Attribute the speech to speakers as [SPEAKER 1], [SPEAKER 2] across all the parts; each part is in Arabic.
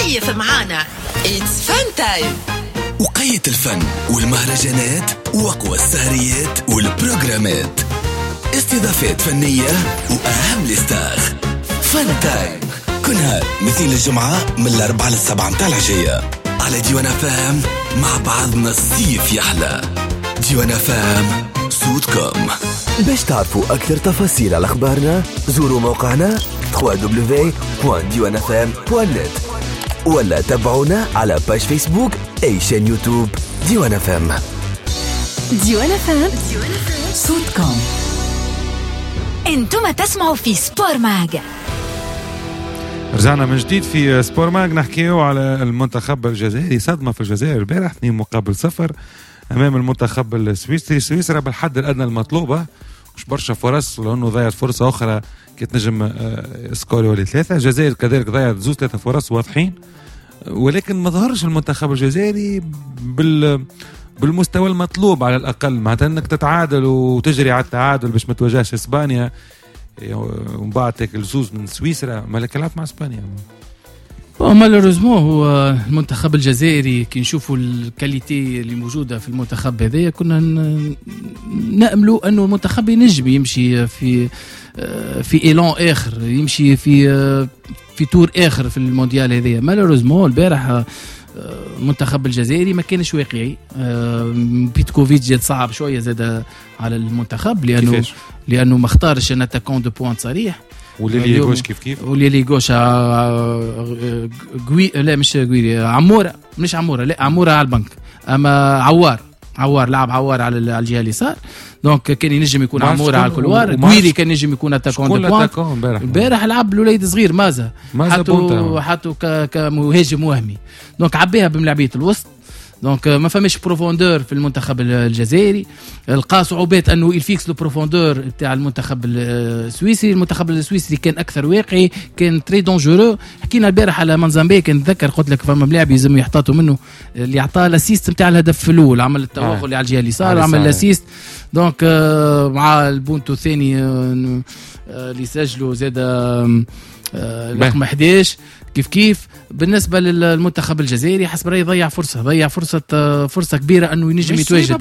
[SPEAKER 1] كيف معانا It's Fun Time.
[SPEAKER 2] وقية الفن والمهرجانات وأقوى السهريات والبروجرامات، استضافات فنية وأهم الستاخ. فن تايم كل نهار مثل الجمعة من 4 ل7 متاع العشية على ديوان فام. مع بعضنا الصيف يحلى. ديوان فام صوتكم. باش تعرفوا أكثر تفاصيل على أخبارنا زوروا موقعنا www.diwanafm.net ولا تابعونا على باج فيسبوك أي شان يوتيوب ديوان فام.
[SPEAKER 3] ديوان فام صوتكم. انتم تسمعوا في سبور ماج.
[SPEAKER 4] رجعنا من جديد في سبور ماج نحكيه على المنتخب الجزائري. صدمة في الجزائر البارح 2-0 أمام المنتخب السويسري. سويسرا بالحد الأدنى المطلوبة، مش برشا فرص لأنه ضيعت فرصة أخرى كي تنجم سكوري ولا 3. الجزائر كذلك ضيعت 2-3 فرص واضحين، ولكن ما ظهرش المنتخب الجزائري بالمستوى المطلوب على الأقل. معناتها أنك تتعادل وتجري على التعادل باش ما تواجهش إسبانيا ومن بعد تاكل زوز من سويسرا. مالك لعب مع إسبانيا
[SPEAKER 5] مالوريزمون. هو المنتخب الجزائري كي نشوفوا الكاليتي اللي موجودة في المنتخب هذا كنا نأملوا أنه المنتخب ينجم يمشي في إيلان آخر، يمشي في تور آخر في المونديال هذا. مالوريزمون البارح المنتخب الجزائري ما كانش واقعي. بيتكوفيتش جات صعب شوية زاد على المنتخب لأنه ما اختارش ان اتاكون دو بوينت صريح.
[SPEAKER 4] وليلي غوش كيف
[SPEAKER 5] وليلي غوش لا مش غويري، عمورة مش عمورة، لا عمورة على البنك، اما عوار لعب عوار على الجهه اليسار. دونك كان ينجم يكون عمورة على الكلوار. غويري كان ينجم يكون اتاكون دو بوينت. امبارح لعب الوليد صغير مازا حتى كمهاجم وهمي. دونك عبيها بملاعبيه الوسط. دونك ما فماش بروفوندور في المنتخب الجزائري. لقى صعوبات انه يفيكس لو بروفوندور نتاع المنتخب السويسري. المنتخب السويسري كان اكثر واقعي، كان تري دونجورو. حكينا البارح على منزامبي، كان نتذكر قلت لك فما ملاعب يلزم يحتاطوا منه، اللي عطاه الاسيست نتاع الهدف الاول، عمل التوغل اللي على الجهه اليسار وعمل الاسيست. دونك مع البونتو الثاني اللي سجلوا زاد رقم 11 كيف بالنسبة للمنتخب الجزائري. حسب رأيي ضيع فرصة كبيرة أنه ينجم يتواجد.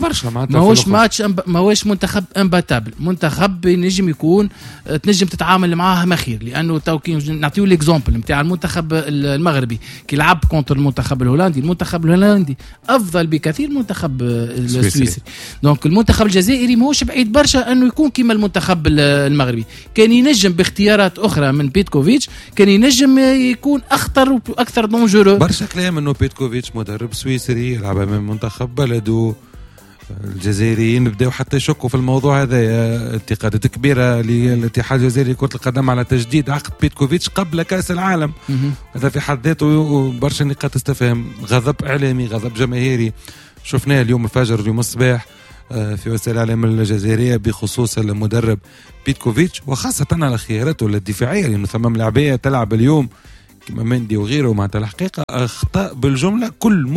[SPEAKER 5] ماهوش منتخب امباتابل، منتخب ينجم يكون تنجم تتعامل معاه ما خير. لأنه نعطيو الإكزامبل نتاع المنتخب المغربي كي لعب كونتر المنتخب الهولندي. المنتخب الهولندي أفضل بكثير من المنتخب السويسري. دونك المنتخب الجزائري ماهوش بعيد برشا أنه يكون كما المنتخب المغربي. كان ينجم باختيارات أخرى من بيتكوفيتش، كان ينجم يكون أخطر أكثر دونجورو.
[SPEAKER 4] برشا كلام انه بيتكوفيتش مدرب سويسري يلعب امام منتخب بلده. الجزائريين بداوا حتى يشكوا في الموضوع هذا. انتقادات كبيره للاتحاد الجزائري لكرة القدم على تجديد عقد بيتكوفيتش قبل كأس العالم. هذا في حد ذاته برشا نقاط استفهام. غضب اعلامي، غضب جماهيري شفناه اليوم الفجر اليوم الصباح في وسائل الاعلام الجزائريه بخصوص المدرب بيتكوفيتش، وخاصه على خياراته الدفاعيه، لانه ثم لاعبيه تلعب اليوم كما مندي وغيره. معناتها الحقيقة أخطاء بالجملة كل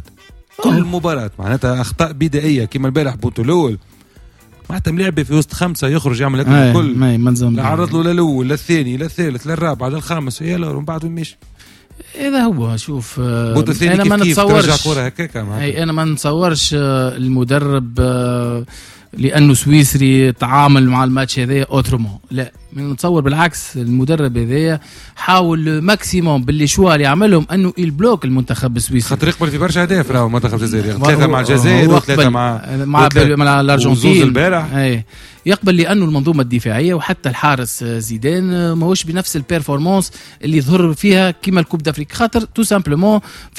[SPEAKER 4] مباراة معناتها أخطاء بدائية كما البارح بوتو الأول. معناتها ملعبة في وسط 5 يخرج يعمل هكذا الكل، لا عرض له لا الأول لا الثاني لا الثالث لا الرابع لا الخامس يلا ومن بعد مشي.
[SPEAKER 5] إذا هو شوف
[SPEAKER 4] أنا ما نتصورش
[SPEAKER 5] أنا ما نتصورش المدرب لأنه سويسري تعامل مع الماتش هذا أوترومون. لا، نتصور بالعكس المدرب هذا حاول ماكسيموم باللي شوال يعملهم انه البلوك المنتخب السويسري.
[SPEAKER 4] خاطر يقبل في برشا اهداف راهو المنتخب الجزائري، 3 مع الجزائر و3 مع
[SPEAKER 5] الارجنتين البارح. يقبل لانه المنظومه الدفاعيه وحتى الحارس زيدان ماهوش بنفس البيرفورمانس اللي ظهر فيها كيما الكوب دافريك. خاطر تو سامبلومون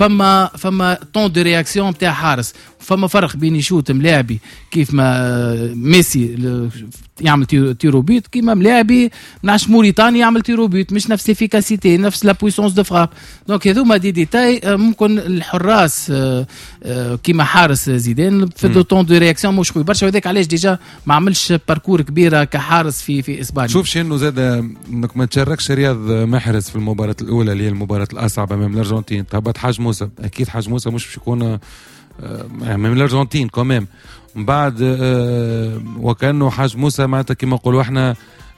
[SPEAKER 5] فما طون دو رياكسيون نتاع حارس. فما فرق بين يشوت ملاعبي كيف ما ميسي يعمل تيرو بيت كيما ملاعبي نعش موريتاني يعمل تيرو بيت، مش نفس افيكاسيتي نفس لا بويسونس دو فراب. دونك هذوما دي ديتاي ممكن الحراس كيما حارس زيدان في دو طون دو رياكسيون مش قوي برشا، وذاك علاش ديجا ما عملش باركور كبيره كحارس في اسبانيا.
[SPEAKER 4] شوف شنو زاد انك ما تشاركش رياض محرز في المباراه الاولى اللي هي المباراه الاصعب امام الارجنتين. تهبط حاج موسى، اكيد حاج موسى مش يكون من الارجنتين كمان. من بعد وكانه حاج موسى معناتها كما نقولوا احنا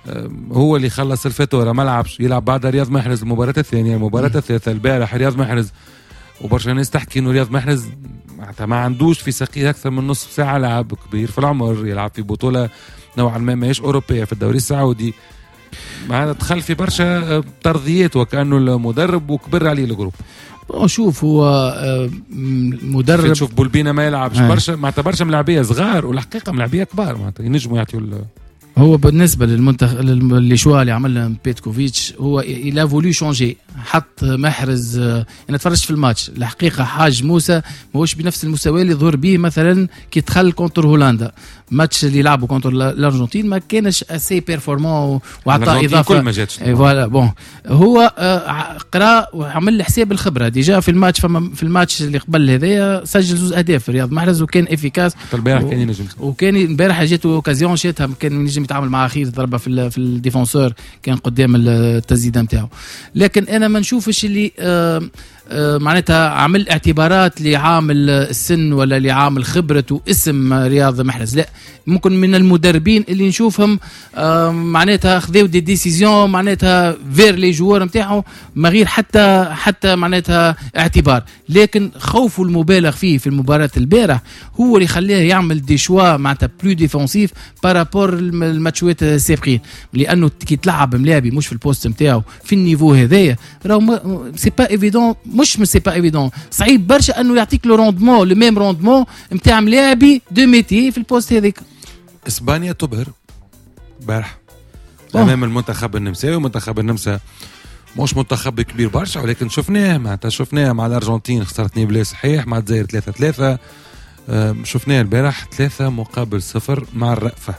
[SPEAKER 4] هو اللي خلص الفاتورة، ما لعبش، يلعب بعد رياض محرز المباراة الثانية. المباراة الثالثة البارح رياض محرز، وبرشا ناس تحكي انه رياض محرز ما عندوش في ساقيه اكثر من نصف ساعة، لاعب كبير في العمر يلعب في بطولة نوعا ما ماهيش اوروبية في الدوري السعودي، معنا دخل في برشا ترضيات وكأنه المدرب وكبر عليه الجروب.
[SPEAKER 5] شوف هو مدرب،
[SPEAKER 4] شوف بولبينا ما يلعبش برشا، معناتها برشا ملاعبيه صغار والحقيقه ملاعبيه كبار معناتها ينجموا يعطيوا.
[SPEAKER 5] هو بالنسبه للمنتخب اللي شويه اللي عملها بيتكوفيتش، هو إلا فولي شونجي، حط محرز. انا تفرجت في الماتش الحقيقه، حاج موسى ماهوش بنفس المستوى اللي ظهر به مثلا كي دخل كونتر هولندا. ماتش اللي لعبوا كونتر الارجنتين ما كانش اسي بيرفورمون وعطى اضافه
[SPEAKER 4] كل ما جاتش.
[SPEAKER 5] فوالا بون، هو قرا وعمل حساب الخبره ديجا في الماتش. في الماتش اللي قبل هذايا سجل 2 أهداف رياض محرز وكان افيكاس.
[SPEAKER 4] البارح كان ينجم،
[SPEAKER 5] وكان البارح جاته اوكازيون شاتها، كان ينجم يتعامل معها خير، ضربه في الديفونسور كان قدام التسديده نتاعو. لكن انا ما نشوفش اللي معناتها عمل اعتبارات لعامل السن ولا لعامل خبرة اسم رياض محرز. لا، ممكن من المدربين اللي نشوفهم معناتها خذوا دي ديسيزيون معناتها فير لي جوار نتاعو ما غير حتى معناتها اعتبار. لكن خوفه المبالغ فيه في المباراة البارح هو اللي خليه يعمل دي شوا معناتها بلو ديفونسيف بارابور الماتشات السابقين، لانه كي تلعب ملاعبي مش في البوست نتاعو في النيفو هذايا راهو سي با ايفيدون، مش سي با ايفيدون، صعيب برشا انه يعطيك لو روندمون لو ميم روندمون نتاع ملاعبي دو ميتي في البوست هذيك.
[SPEAKER 4] اسبانيا تبهر بارح امام المنتخب النمساوي. المنتخب النمسا مش منتخب كبير برشا، ولكن شفناه مع الارجنتين خسرت 2 بلا صحيح، مع الجزائر 3-3. شفناه البارح 3-0 مع الرأفة.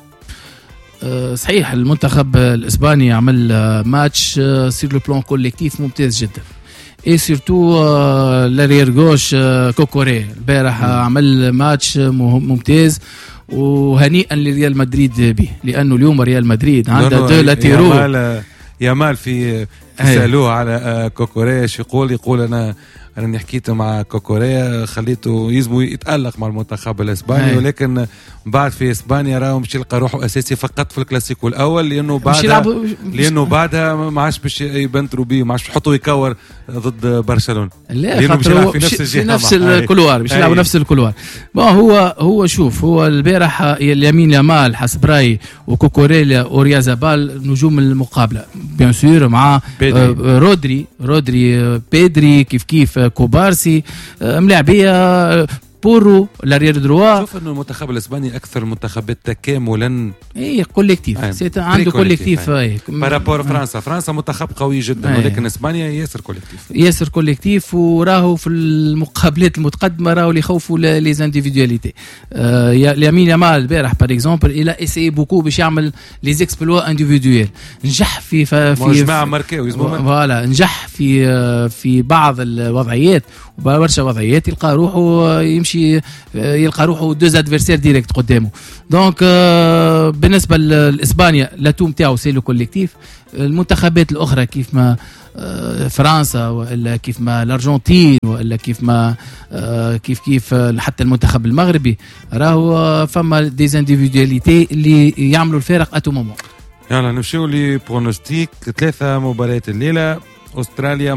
[SPEAKER 5] صحيح المنتخب الاسباني عمل ماتش سير لو بلان كوليكتيف ممتاز جدا، اي سورتو لارير غوش كوكوري البارح عمل ماتش ممتاز، وهنيئا لريال مدريد به، لانه اليوم ريال مدريد عنده 2 لاتيرو.
[SPEAKER 4] يامال في سألوه على كوكوريش يقول انا حكيت مع كوكوريا خليته يزمو يتألق مع المنتخب الاسباني، ولكن بعد في اسبانيا راهو مش يلقى روحه اساسي فقط في الكلاسيكو الاول، لانه بعدها ما عادش باش يبنتروا بيه، ما عادش يحطوا يكور ضد برشلونه،
[SPEAKER 5] لانه باش يلعب في نفس الكولوار، باش يلعبوا نفس الكولوار. هو شوف، هو البارح اليمين يامال حسب رايي وكوكوريلا وريازابال نجوم المقابله بيان سور، مع رودري بيدري كيف كوبارسي ملاعبيه بورو لارير دروا.
[SPEAKER 4] شوف انه المنتخب الاسباني اكثر المنتخبات تكاملا،
[SPEAKER 5] كوليكتيف عنده كوليكتيف
[SPEAKER 4] بارابور فرنسا منتخب قوي جدا، ولكن اسبانيا ياسر كوليكتيف وراهو في المقابلات المتقدمه راهو اللي يخوفوا لي زانديفيدواليتي. لامين يامال البارح باغ اكزومبل الى اسي بوكو باش يعمل لي زيكسبلوا انديفيدويل، نجح في جماعه ماركاو
[SPEAKER 5] فوالا، نجح في بعض الوضعيات وبرشا وضعيات يلقى روحه يمشي يلقى روحه 2 ادفيرسير ديريكت قدامه. دونك بالنسبه لاسبانيا لاتو نتاعو سي لو كوليكتيف. المنتخبات الاخرى كيف ما فرنسا ولا كيف ما الارجنتين ولا كيف ما كيف حتى المنتخب المغربي راهو فما دي انديفيدواليتي اللي يعملوا الفارق اتو مومون.
[SPEAKER 4] يلا نمشيو لي برونوستيك. 3 مباريات الليله. استراليا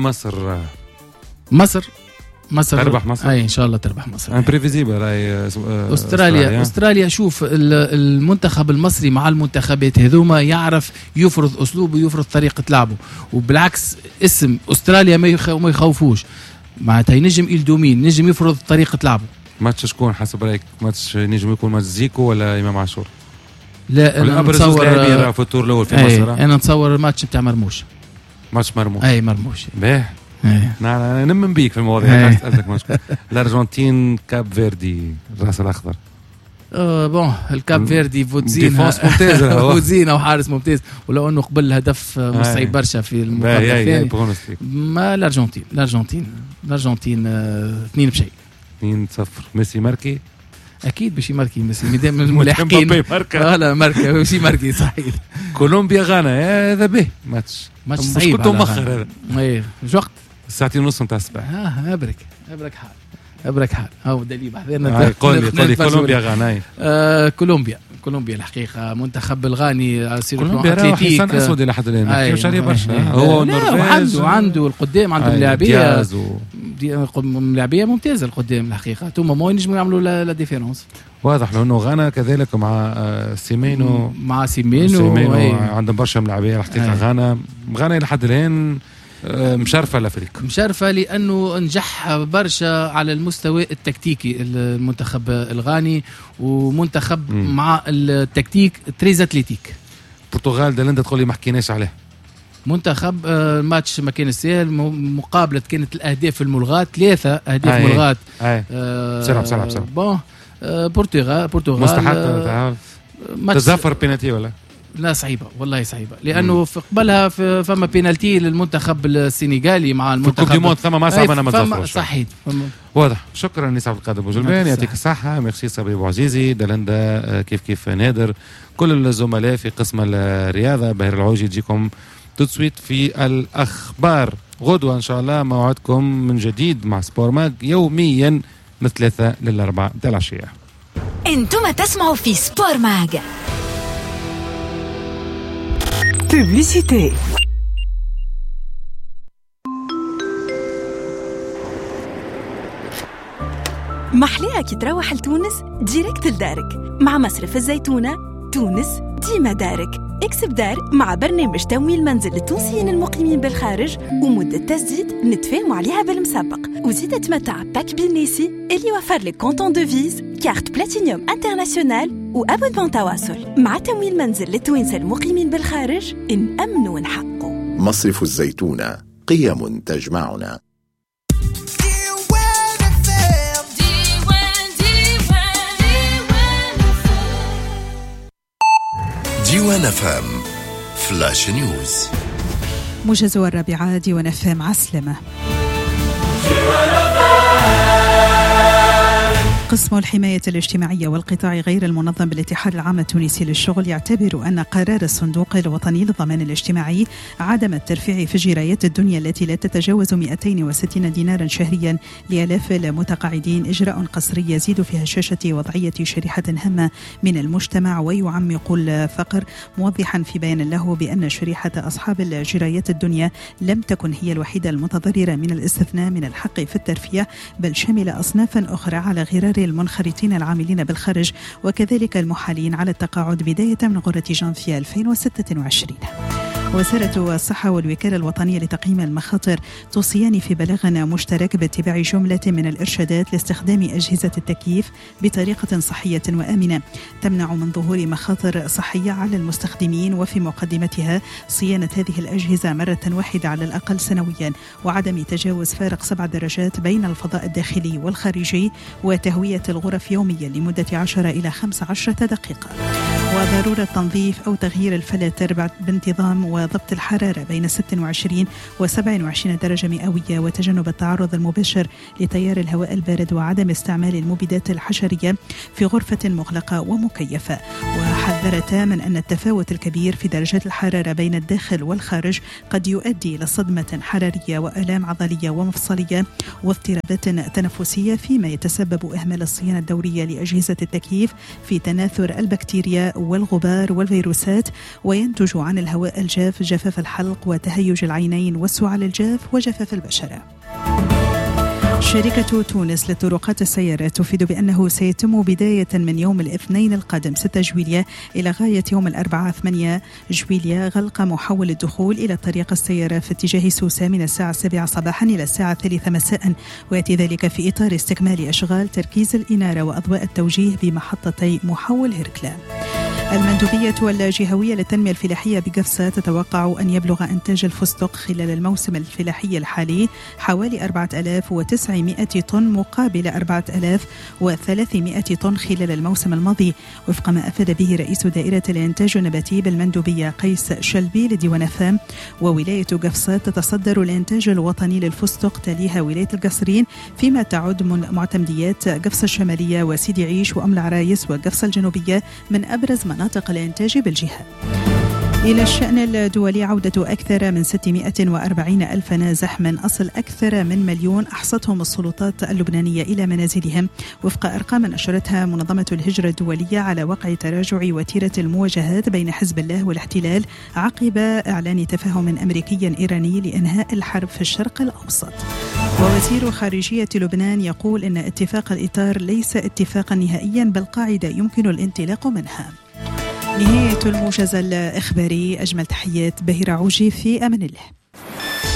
[SPEAKER 4] مصر تربح مصر.
[SPEAKER 5] اي ان شاء الله تربح مصر.
[SPEAKER 4] امبريفيزيبل راي
[SPEAKER 5] استراليا شوف المنتخب المصري مع المنتخبات هذوما يعرف يفرض اسلوبه ويفرض طريقه لعبه، وبالعكس اسم استراليا ما يخوفوش معناتها ينجم الدومين، ينجم يفرض طريقه لعبه.
[SPEAKER 4] ماتش شكون حسب رايك؟ ماتش نجم يكون ماتش زيكو ولا امام عاشور؟
[SPEAKER 5] لا انا نتصور
[SPEAKER 4] في الدور الاول في مصر.
[SPEAKER 5] انا نتصور الماتش نتاع مرموش.
[SPEAKER 4] اي
[SPEAKER 5] مرموش
[SPEAKER 4] باهي. انا نمن بيك في المواضيع. اسالك مشكله. الارجنتين كاب فيردي الراس الاخضر.
[SPEAKER 5] بون الكاب فيردي فوتزينا وحارس ممتاز، ولو انه قبل هدف مصعب برشا في المقابله الثانيه. ما الارجنتين
[SPEAKER 4] 2-0 ميسي ماركي.
[SPEAKER 5] اكيد باش يماركي ميسي من الملاحقين. لا ماركا باش يماركي صحيح.
[SPEAKER 4] كولومبيا غانا هذا به ماتش
[SPEAKER 5] صعيب.
[SPEAKER 4] كنت مؤخر هذا
[SPEAKER 5] ايش وقت
[SPEAKER 4] 2:30 نتاع الصباح.
[SPEAKER 5] ابرك حال هاو دليل بعدين.
[SPEAKER 4] قولي كولومبيا غانا.
[SPEAKER 5] كولومبيا الحقيقة منتخب الغاني
[SPEAKER 4] كولومبيا راهو حصان أسود إلى حد الآن مش عليه برشا هو والنرويج
[SPEAKER 5] وعنده القدام عنده ملاعبية ملاعبية ممتازة القدام الحقيقة توما ما ينجموا يعملوا لا ديفيرونس
[SPEAKER 4] واضح لأنه غانا كذلك مع سيمينو عندهم برشا ملاعبية الحقيقة غانا إلى حد الآن مشرفة لأفريقيا
[SPEAKER 5] مشرفة لأنه نجح برشا على المستوى التكتيكي المنتخب الغاني ومنتخب مع التكتيك تريز أتليتيك.
[SPEAKER 4] البرتغال ده اللي انت تقول لي ما حكيناش عليه
[SPEAKER 5] منتخب الماتش ما كان سهل مقابلة كانت الأهداف الملغاة 3 أهداف ملغاة
[SPEAKER 4] سلام
[SPEAKER 5] بون برتغال
[SPEAKER 4] مستحق تزفر بينالتي ولا
[SPEAKER 5] لا صعيبة والله صعيبة لأنه في قبلها فما بينالتي للمنتخب السنغالي مع المنتخب
[SPEAKER 4] في الكوب ثم ما صعب أنا ما تزفرش
[SPEAKER 5] صحيح
[SPEAKER 4] واضح. شكرا نيس عبد القادر بوجلبان يعطيك الصحة. ميرسي صبري بوعزيزي دلندا كيف نادر كل الزملاء في قسم الرياضة. بهر العوجي تجيكم تسويت في الأخبار غدوة إن شاء الله. موعدكم من جديد مع سبور ماج يوميا من 3 ل 4 العشية.
[SPEAKER 3] انتم تسمعوا في سبور ماج.
[SPEAKER 6] Publicité. محليها كي تروح لتونس ديريكت لدارك مع مصرف الزيتونة. تونس ديما دارك. اكسب دار مع برنامج تمويل منزل للتونسيين المقيمين بالخارج ومدة تسديد نتفاهموا عليها بالمسبق وزيد تمتع باك بالناسي اللي يوفر لك كونتون دوفيز كارت بلاتينيوم انترناسيونال وابونمون تواصل. مع تمويل منزل للتوانسة المقيمين بالخارج نأمنوا ونحققوا.
[SPEAKER 7] مصرف الزيتونة قيم تجمعنا. ديوان فام فلاش نيوز.
[SPEAKER 8] موجز 4 ديوان فام عسلمة. قسم الحماية الاجتماعية والقطاع غير المنظم بالاتحاد العام التونسي للشغل يعتبر أن قرار الصندوق الوطني للضمان الاجتماعي عدم الترفيع في جرايات الدنيا التي لا تتجاوز 260 دينارا شهريا لآلاف المتقاعدين إجراء قصري يزيد في هشاشة وضعية شريحة هامة من المجتمع ويعمق الفقر، موضحا في بيان له بأن شريحة أصحاب الجرايات الدنيا لم تكن هي الوحيدة المتضررة من الاستثناء من الحق في الترفيع، بل شمل أصنافا أخرى على غرار المنخرطين العاملين بالخارج وكذلك المحالين على التقاعد بداية من غرة جانفي 2026. وزارة الصحة والوكالة الوطنية لتقييم المخاطر توصيان في بلاغ مشترك باتباع جملة من الإرشادات لاستخدام أجهزة التكييف بطريقة صحية وآمنة تمنع من ظهور مخاطر صحية على المستخدمين، وفي مقدمتها صيانة هذه الأجهزة مرة واحدة على الأقل سنويا، وعدم تجاوز فارق 7 درجات بين الفضاء الداخلي والخارجي، وتهوية الغرف يوميا لمدة 10 إلى 15 دقيقة. وضرورة تنظيف أو تغيير الفلاتر بانتظام وضبط الحرارة بين 26 و 27 درجة مئوية، وتجنب التعرض المباشر لتيار الهواء البارد، وعدم استعمال المبيدات الحشرية في غرفة مغلقة ومكيفة. وحذرتا من أن التفاوت الكبير في درجات الحرارة بين الداخل والخارج قد يؤدي إلى صدمة حرارية وآلام عضلية ومفصلية واضطرابات تنفسية، فيما يتسبب إهمال الصيانة الدورية لأجهزة التكييف في تناثر البكتيريا والغبار والفيروسات، وينتج عن الهواء الجاف جفاف الحلق وتهيج العينين والسعال الجاف وجفاف البشرة. شركة تونس لطرقات السيارات تفيد بأنه سيتم بداية من يوم الاثنين القادم 6 جويلية إلى غاية يوم الأربعاء 8 جويلية غلق محول الدخول إلى طريق السيارة في اتجاه سوسة من الساعة 7 صباحا إلى الساعة 3 مساء، ويأتي ذلك في إطار استكمال أشغال تركيز الإنارة وأضواء التوجيه بمحطتي محول هركلا. المندوبية الجهوية للتنمية الفلاحية بقفصة تتوقع أن يبلغ إنتاج الفستق خلال الموسم الفلاحي الحالي حوالي 4900 طن مقابل 4300 طن خلال الموسم الماضي، وفق ما أفاد به رئيس دائرة الإنتاج النباتي بالمندوبية قيس شلبي لديوان فام. وولاية قفصة تتصدر الإنتاج الوطني للفستق، تليها ولاية القصرين، فيما تعد معتمديات قفصة الشمالية وسيدي عيش وأم العرايس وقفصة الجنوبية من أبرز مناطق الإنتاج بالجهة. إلى الشأن الدولي، عودة أكثر من 640 ألف نازح من أصل أكثر من مليون أحصتهم السلطات اللبنانية إلى منازلهم وفق أرقام نشرتها منظمة الهجرة الدولية على وقع تراجع وتيرة المواجهات بين حزب الله والاحتلال عقب إعلان تفاهم أمريكي إيراني لإنهاء الحرب في الشرق الأوسط. ووزير خارجية لبنان يقول إن اتفاق الإطار ليس اتفاقا نهائيا بل قاعدة يمكن الانطلاق منها. نهاية الموجز الإخباري، أجمل تحيات بهيرة عوجي، في أمان الله.